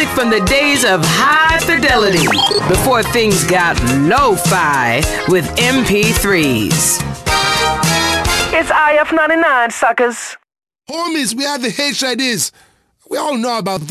music from the days of high fidelity, before things got lo-fi with MP3s. It's IF99, suckers. Homies, we have the H ideas. We all know about